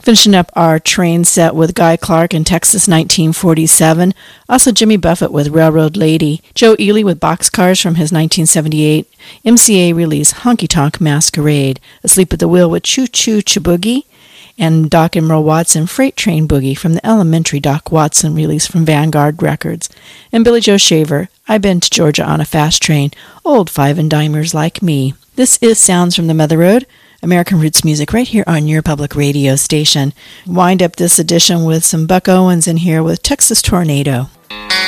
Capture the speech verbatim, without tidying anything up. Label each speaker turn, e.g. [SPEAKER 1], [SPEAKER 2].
[SPEAKER 1] Finishing up our train set with Guy Clark in Texas nineteen forty-seven. Also Jimmy Buffett with Railroad Lady. Joe Ely with Boxcars from his nineteen seventy-eight M C A release Honky Tonk Masquerade. Asleep at the Wheel with Choo Choo Chiboogie. And Doc and Merle Watson Freight Train Boogie from the Elementary Doc Watson release from Vanguard Records. And Billy Joe Shaver, I've Been to Georgia on a Fast Train. Old five and dimers like me. This is Sounds from the Mother Road. American Roots music right here on your public radio station. Wind up this edition with some Buck Owens in here with Texas Tornado.